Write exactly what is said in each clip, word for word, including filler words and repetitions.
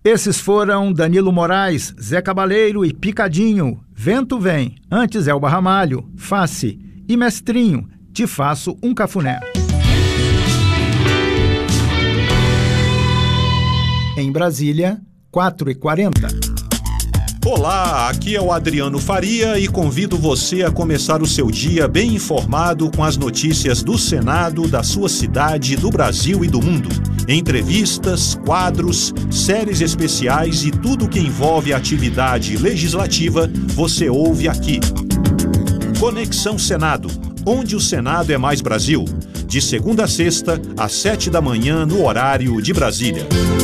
Esses foram Danilo Moraes, Zé Cabaleiro e Picadinho, Vento Vem, antes Elba Ramalho, Face e Mestrinho, Te Faço um Cafuné. Em Brasília, quatro e quarenta. Olá, aqui é o Adriano Faria e convido você a começar o seu dia bem informado com as notícias do Senado, da sua cidade, do Brasil e do mundo. Entrevistas, quadros, séries especiais e tudo que envolve a atividade legislativa, você ouve aqui. Conexão Senado, onde o Senado é mais Brasil. De segunda a sexta, às sete da manhã, no horário de Brasília.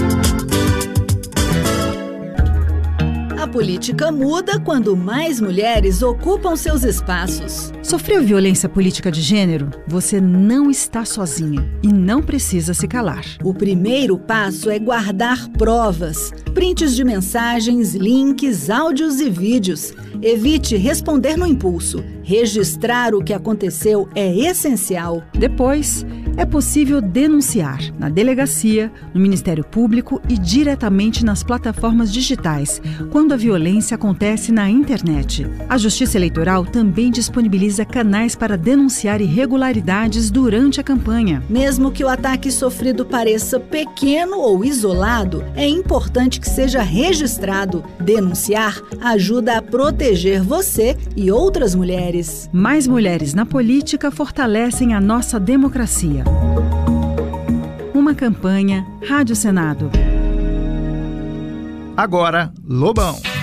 A política muda quando mais mulheres ocupam seus espaços. Sofreu violência política de gênero? Você não está sozinha e não precisa se calar. O primeiro passo é guardar provas, prints de mensagens, links, áudios e vídeos. Evite responder no impulso. Registrar o que aconteceu é essencial. Depois, é possível denunciar na delegacia, no Ministério Público e diretamente nas plataformas digitais, quando a violência acontece na internet. A Justiça Eleitoral também disponibiliza canais para denunciar irregularidades durante a campanha. Mesmo que o ataque sofrido pareça pequeno ou isolado, é importante que seja registrado. Denunciar ajuda a proteger você e outras mulheres. Mais mulheres na política fortalecem a nossa democracia. Uma campanha Rádio Senado. Agora, Lobão.